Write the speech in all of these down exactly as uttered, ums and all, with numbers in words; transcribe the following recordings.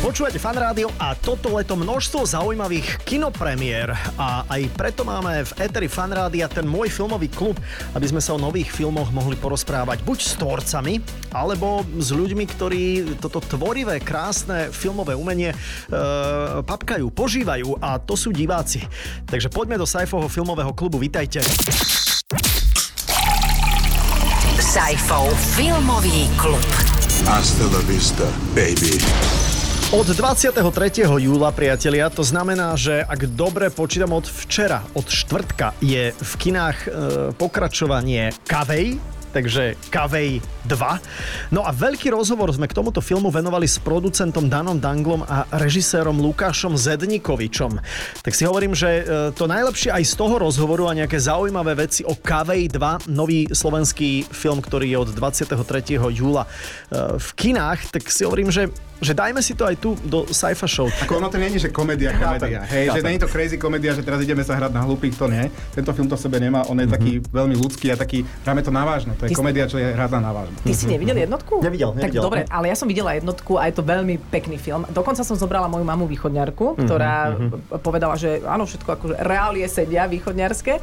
Počúvate Fan Rádio a toto leto množstvo zaujímavých kinopremiér a aj preto máme v éteri Fan Rádia ten môj filmový klub, aby sme sa o nových filmoch mohli porozprávať buď s tvorcami, alebo s ľuďmi, ktorí toto tvorivé, krásne filmové umenie e, papkajú, požívajú a to sú diváci. Takže poďme do Saifovho filmového klubu, vitajte. Saifov filmový klub. Hasta la vista, baby. Od dvadsiateho tretieho júla, priatelia, to znamená, že ak dobre počítam od včera, od štvrtka, je v kinách e, pokračovanie Kavej, takže Kavej dva. No a veľký rozhovor sme k tomuto filmu venovali s producentom Danom Danglom a režisérom Lukášom Zednikovičom. Tak si hovorím, že to najlepšie aj z toho rozhovoru a nejaké zaujímavé veci o Kavej dva, nový slovenský film, ktorý je od dvadsiateho tretieho júla v kinách, tak si hovorím, že že dajme si to aj tu do Saifa Show. Ako ono to nie je, že komédia, komédia. Hej, že nie je to crazy komédia, že teraz ideme sa hrať na hlupých, to nie. Tento film to v sebe nemá, on je mm-hmm. taký veľmi ľudský a taký, hráme to na vážno. To je ty komédia, čo je hraná na vážno. Ty si nevidel jednotku? Nevidel, nevidel. Tak dobre, ale ja som videla jednotku a je to veľmi pekný film. Dokonca som zobrala moju mamu východňarku, ktorá mm-hmm. povedala, že áno, všetko akože reálie sedia východňarské.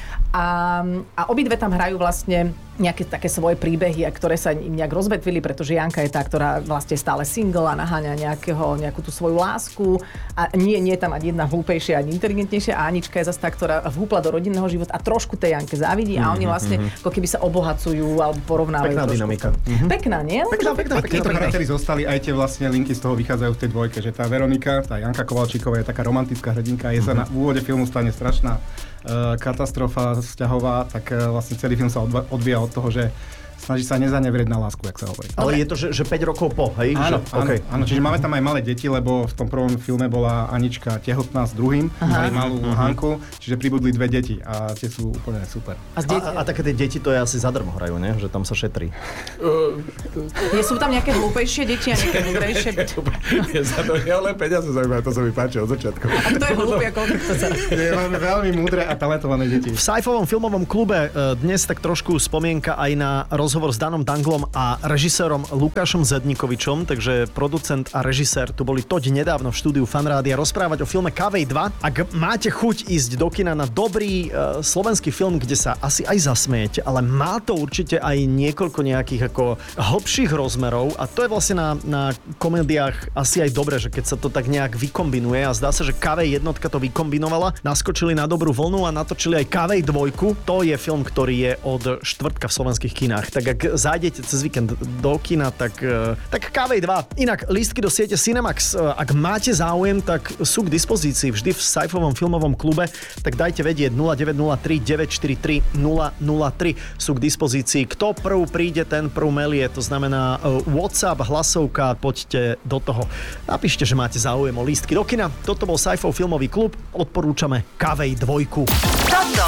A, a obidve tam hrajú vlastne nejaké také svoje príbehy, ktoré sa im nejak rozvetvili, pretože Janka je tá, ktorá vlastne stále single a naháňa nejakého, nejakú tú svoju lásku a nie, nie je tam ani jedna hlúpejšia, ani inteligentnejšia a Anička je zase tá, ktorá vhúpla do rodinného života a trošku tej Janke závidí a oni vlastne mm-hmm. ako keby sa obohacujú alebo porovnávajú. Pekná trošku. dynamika. Mm-hmm. Pekná, nie? Pekná, pekná, pekná. Títo charaktery zostali, aj tie vlastne linky z toho vychádzajú v tej dvojke, že tá Veronika, tá Janka Kovalčíková je taká romantická hrdinka, je sa mm-hmm. na v úvode filmu stane strašná uh, katastrofa vzťahová, tak uh, vlastne celý film sa odva- odvíja od toho, že snaží sa nezanevrieť na lásku, jak sa hovorí. Ale je to, že, že päť rokov po, hej? Áno, že, áno, okay. áno, čiže máme tam aj malé deti, lebo v tom prvom filme bola Anička tehotná s druhým, mali malú uh-huh. Hanku, čiže pribudli dve deti a tie sú úplne super. A, a, a také tie deti to je asi zadarmo hrajú, ne? Že tam sa šetrí. Uh, nie sú tam nejaké hlúpejšie deti a nejaké múdrejšie? Za to je len peniaze zaujímavé, to sa mi páči od začiatku. A kto je hlúpy a koľko to sa... Máme veľmi múdre a talentované deti. V Saifovom filmovom klube dnes tak trošku spomienka aj na rozhovor s Danom Danglom a režisérom Lukášom Zednikovičom, takže producent a režisér tu boli toť nedávno v štúdiu Fan Rádia rozprávať o filme Kavej dva. Ak máte chuť ísť do kina na dobrý e, slovenský film, kde sa asi aj zasmiete, ale má to určite aj niekoľko nejakých ako hlbších rozmerov a to je vlastne na, na komédiách asi aj dobre, že keď sa to tak nejak vykombinuje a zdá sa, že Kavej jednotka to vykombinovala, naskočili na dobrú vlnu a natočili aj Kavej dvojku. To je film, ktorý je od štvrtka v slovenských kinách. Tak ak zájdete cez víkend do kina, tak, tak Kavej dva. Inak lístky do siete Cinemax, ak máte záujem, tak sú k dispozícii vždy v Saifovom filmovom klube, tak dajte vedieť nula deväť nula tri deväť štyri tri nula nula tri sú k dispozícii. Kto prv príde, ten prv melie, to znamená WhatsApp, hlasovka, poďte do toho. Napíšte, že máte záujem o lístky do kina. Toto bol Saifov filmový klub, odporúčame Kavej dvojku. Toto